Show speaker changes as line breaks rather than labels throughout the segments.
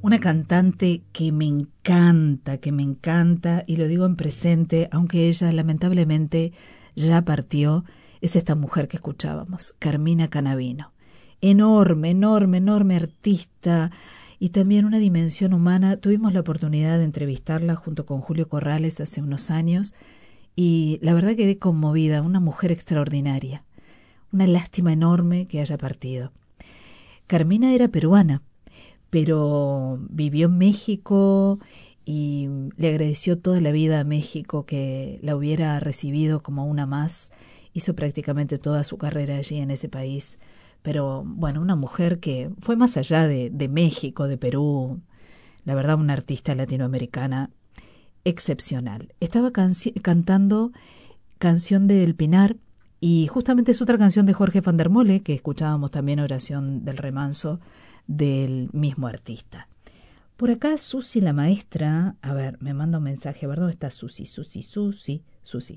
Una cantante que me encanta, y lo digo en presente, aunque ella lamentablemente ya partió, es esta mujer que escuchábamos, Carmina Canavino. Enorme, enorme, enorme artista y también una dimensión humana. Tuvimos la oportunidad de entrevistarla junto con Julio Corrales hace unos años y la verdad quedé conmovida, una mujer extraordinaria. Una lástima enorme que haya partido. Carmina era peruana, pero vivió en México y le agradeció toda la vida a México que la hubiera recibido como una más. Hizo prácticamente toda su carrera allí en ese país. Pero bueno, una mujer que fue más allá de México, de Perú, la verdad una artista latinoamericana excepcional. Estaba cantando Canción del Pinar y justamente es otra canción de Jorge van der Mole que escuchábamos también, Oración del Remanso, del mismo artista. Por acá Susi la maestra, a ver, me manda un mensaje, ¿verdad? ¿Dónde está Susi? Susi.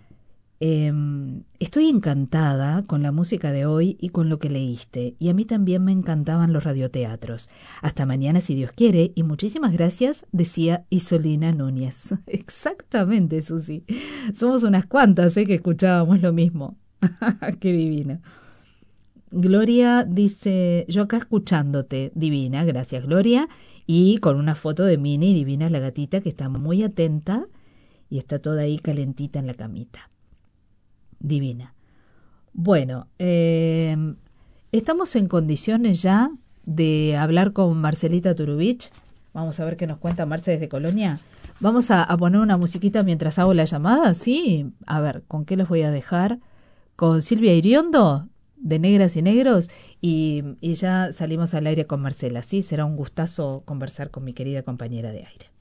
Estoy encantada con la música de hoy y con lo que leíste, y a mí también me encantaban los radioteatros. Hasta mañana si Dios quiere, y muchísimas gracias, decía Isolina Núñez. Exactamente, Susi. Somos unas cuantas, que escuchábamos lo mismo. Qué divina. Gloria dice, yo acá escuchándote, divina, gracias Gloria, y con una foto de Mini, divina la gatita que está muy atenta y está toda ahí calentita en la camita. Divina. Bueno, estamos en condiciones ya de hablar con Marcelita Turubich. Vamos a ver qué nos cuenta Marce desde Colonia. Vamos a poner una musiquita mientras hago la llamada, ¿sí? A ver, ¿con qué los voy a dejar? Con Silvia Iriondo, de Negras y Negros, y ya salimos al aire con Marcela, ¿sí? Será un gustazo conversar con mi querida compañera de aire.